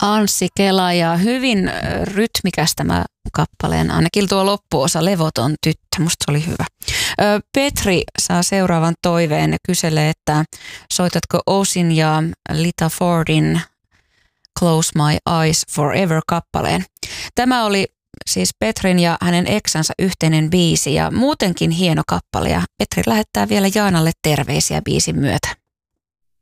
Anssi Kela ja hyvin rytmikäs tämä kappaleen, ainakin tuo loppuosa, Levoton tyttö, musta se oli hyvä. Petri saa seuraavan toiveen ja kyselee, että soitatko Osin ja Lita Fordin Close My Eyes Forever-kappaleen. Tämä oli siis Petrin ja hänen eksänsä yhteinen biisi ja muutenkin hieno kappale ja Petri lähettää vielä Jaanalle terveisiä biisin myötä.